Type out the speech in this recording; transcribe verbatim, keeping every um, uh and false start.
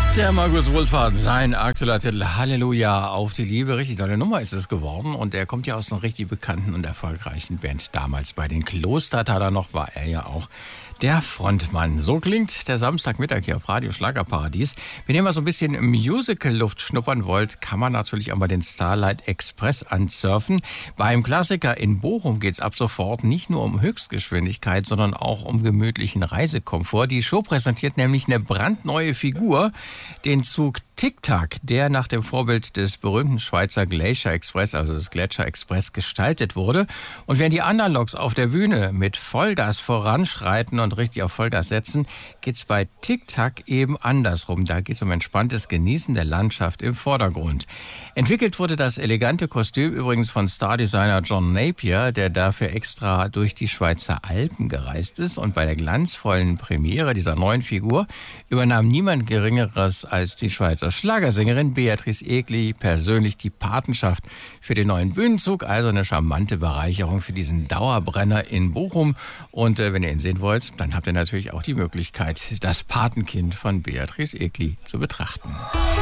Der Markus Wohlfahrt, sein aktueller Titel Halleluja auf die Liebe. Richtig tolle Nummer ist es geworden. Und er kommt ja aus einer richtig bekannten und erfolgreichen Band. Damals bei den Klostertaler noch war er ja auch der Frontmann. So klingt der Samstagmittag hier auf Radio Schlagerparadies. Wenn ihr mal so ein bisschen Musical-Luft schnuppern wollt, kann man natürlich auch mal den Starlight Express ansurfen. Beim Klassiker in Bochum geht's ab sofort nicht nur um Höchstgeschwindigkeit, sondern auch um gemütlichen Reisekomfort. Die Show präsentiert nämlich eine brandneue Figur, den Zug Tic-Tac, der nach dem Vorbild des berühmten Schweizer Glacier Express, also des Gletscher Express, gestaltet wurde. Und wenn die anderen Loks auf der Bühne mit Vollgas voranschreiten und richtig auf Vollgas setzen, geht's bei Tic-Tac eben andersrum. Da geht's um entspanntes Genießen der Landschaft im Vordergrund. Entwickelt wurde das elegante Kostüm übrigens von Stardesigner John Napier, der dafür extra durch die Schweizer Alpen gereist ist. Und bei der glanzvollen Premiere dieser neuen Figur übernahm niemand Geringeres als die Schweizer Schlagersängerin Beatrice Egli persönlich die Patenschaft für den neuen Bühnenzug. Also eine charmante Bereicherung für diesen Dauerbrenner in Bochum. Und äh, wenn ihr ihn sehen wollt, dann habt ihr natürlich auch die Möglichkeit, das Patenkind von Beatrice Egli zu betrachten.